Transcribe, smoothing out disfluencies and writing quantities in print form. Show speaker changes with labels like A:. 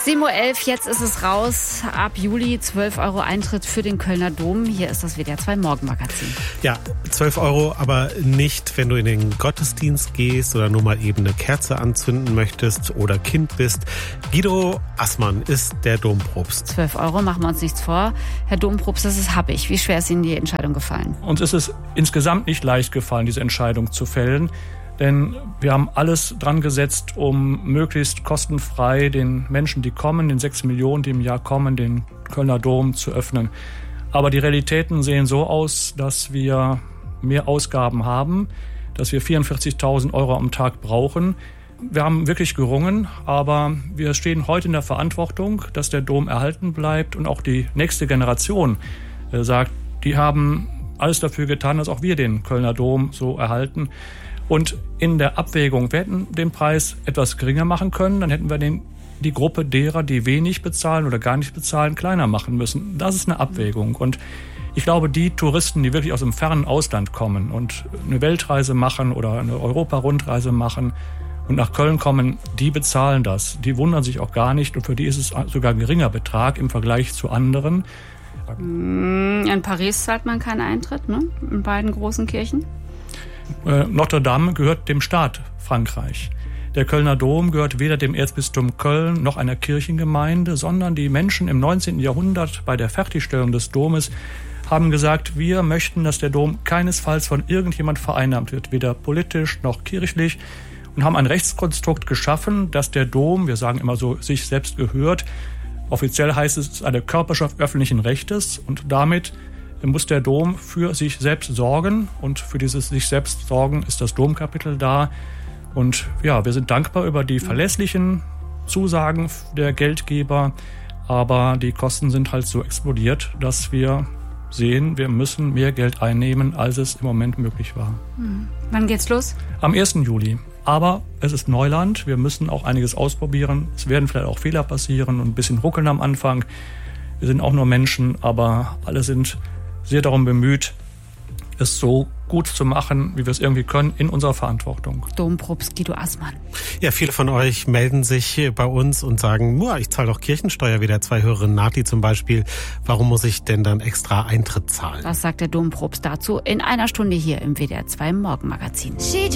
A: 7:11 Uhr, jetzt ist es raus. Ab Juli 12 € Eintritt für den Kölner Dom. Hier ist das WDR 2 Morgenmagazin.
B: Ja, 12 €, aber nicht, wenn du in den Gottesdienst gehst oder nur mal eben eine Kerze anzünden möchtest oder Kind bist. Guido Assmann ist der Dompropst.
A: 12 €, machen wir uns nichts vor. Herr Dompropst, das ist happig. Wie schwer ist Ihnen die Entscheidung gefallen?
C: Uns ist es insgesamt nicht leicht gefallen, diese Entscheidung zu fällen. Denn wir haben alles dran gesetzt, um möglichst kostenfrei den Menschen, die kommen, den 6 Millionen, die im Jahr kommen, den Kölner Dom zu öffnen. Aber die Realitäten sehen so aus, dass wir mehr Ausgaben haben, dass wir 44.000 € am Tag brauchen. Wir haben wirklich gerungen, aber wir stehen heute in der Verantwortung, dass der Dom erhalten bleibt und auch die nächste Generation sagt, die haben alles dafür getan, dass auch wir den Kölner Dom so erhalten. Und in der Abwägung, wir hätten den Preis etwas geringer machen können, dann hätten wir die Gruppe derer, die wenig bezahlen oder gar nicht bezahlen, kleiner machen müssen. Das ist eine Abwägung. Und ich glaube, die Touristen, die wirklich aus dem fernen Ausland kommen und eine Weltreise machen oder eine Europa-Rundreise machen und nach Köln kommen, die bezahlen das. Die wundern sich auch gar nicht und für die ist es sogar ein geringer Betrag im Vergleich zu anderen.
A: In Paris zahlt man keinen Eintritt, ne? In beiden großen Kirchen.
C: Notre Dame gehört dem Staat Frankreich. Der Kölner Dom gehört weder dem Erzbistum Köln noch einer Kirchengemeinde, sondern die Menschen im 19. Jahrhundert bei der Fertigstellung des Domes haben gesagt, wir möchten, dass der Dom keinesfalls von irgendjemand vereinnahmt wird, weder politisch noch kirchlich, und haben ein Rechtskonstrukt geschaffen, dass der Dom, wir sagen immer so, sich selbst gehört. Offiziell heißt es eine Körperschaft öffentlichen Rechtes und damit muss der Dom für sich selbst sorgen und für dieses sich selbst sorgen ist das Domkapitel da. Und ja, wir sind dankbar über die verlässlichen Zusagen der Geldgeber, aber die Kosten sind halt so explodiert, dass wir sehen, wir müssen mehr Geld einnehmen, als es im Moment möglich war.
A: Wann geht's los?
C: Am 1. Juli. Aber es ist Neuland, wir müssen auch einiges ausprobieren. Es werden vielleicht auch Fehler passieren und ein bisschen ruckeln am Anfang. Wir sind auch nur Menschen, aber alle sind sehr darum bemüht, es so gut zu machen, wie wir es irgendwie können, in unserer Verantwortung.
A: Dompropst Guido Assmann.
B: Ja, viele von euch melden sich bei uns und sagen, ich zahle doch Kirchensteuer, wie der 2 Hörerin Nati zum Beispiel. Warum muss ich denn dann extra Eintritt zahlen?
A: Das sagt der Dompropst dazu in einer Stunde hier im WDR 2 Morgenmagazin.